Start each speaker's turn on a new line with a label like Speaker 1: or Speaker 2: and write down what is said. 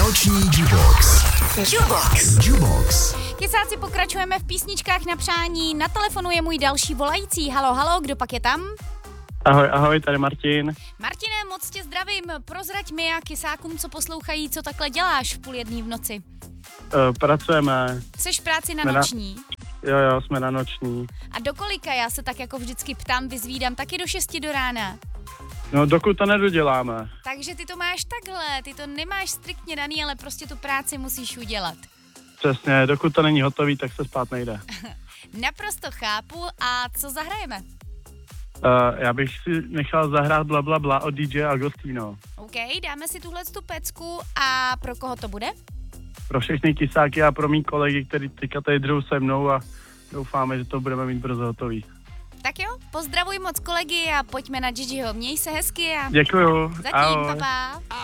Speaker 1: Noční Jukebox. Jukebox.
Speaker 2: Kysáci, pokračujeme v písničkách na přání. Na telefonu je můj další volající. Halo, kdo pak je tam?
Speaker 3: Ahoj, tady Martin.
Speaker 2: Martine, moc tě zdravím. Prozrať mi a kysákům, co poslouchají, co takhle děláš v 1:30 v noci.
Speaker 3: Pracujeme.
Speaker 2: Jseš v práci na noční?
Speaker 3: Jo, jsme na noční.
Speaker 2: A do kolika? Já se tak jako vždycky ptám, vyzvídám, taky do 6 do rána.
Speaker 3: No, dokud to nedoděláme.
Speaker 2: Takže ty to máš takhle, ty to nemáš striktně daný, ale prostě tu práci musíš udělat.
Speaker 3: Přesně, dokud to není hotový, tak se spát nejde.
Speaker 2: Naprosto chápu. A co zahrajeme?
Speaker 3: Já bych si nechal zahrát Bla Bla Bla od DJ Agostino.
Speaker 2: OK, dáme si tuhle tu pecku a pro koho to bude?
Speaker 3: Pro všechny kysáky a pro mý kolegy, který teďka tady jdou se mnou a doufáme, že to budeme mít brzo hotový.
Speaker 2: Tak jo, pozdravuj moc kolegy a pojďme na Gigiho. Měj se hezky a
Speaker 3: Děkuju.
Speaker 2: zatím,
Speaker 3: Ahoj.
Speaker 2: papa.